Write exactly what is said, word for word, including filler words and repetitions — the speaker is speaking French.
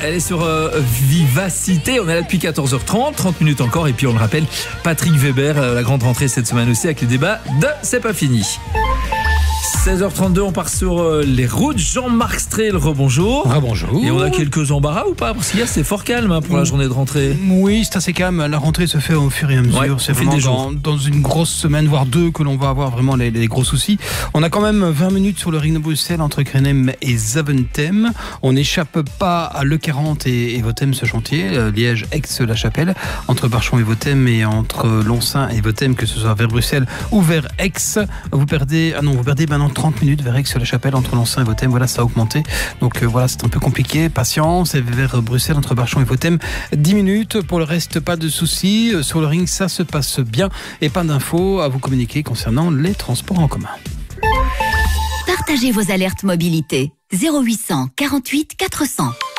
elle est sur euh, Vivacité. On est là depuis quatorze heures trente, trente minutes encore. Et puis on le rappelle, Patrick Weber, euh, la grande rentrée cette semaine aussi avec les débats de C'est pas fini. seize heures trente-deux, on part sur euh, les routes. Jean-Marc Strel, rebonjour. Rebonjour. Et on a quelques embarras ou pas? Parce qu'hier c'est fort calme hein, pour la journée de rentrée. Oui, c'est assez calme. La rentrée se fait au fur et à mesure. Ouais, c'est au fil vraiment des dans, jours. dans une grosse semaine, voire deux, que l'on va avoir vraiment les, les gros soucis. On a quand même vingt minutes sur le ring de Bruxelles entre Krenem et Zaventem. On n'échappe pas à l'E quarante et, et Votem, ce chantier. Euh, Liège-Aix-la Chapelle. Entre Barchon et Votem et entre Lonsin et Votem, que ce soit vers Bruxelles ou vers Aix. Vous perdez, ah non, vous perdez maintenant trente minutes vers Aix-la Chapelle entre Lonsin et Votem. Voilà, ça a augmenté. Donc euh, voilà, c'est un peu compliqué. Patience. Et vers Bruxelles entre Barchon et Votem, dix minutes. Pour le reste, pas de soucis. Sur le ring, ça se passe bien. Et pas d'infos à vous communiquer concernant les transports en commun. Partagez vos alertes mobilité. zéro huit cents quarante-huit quatre cents.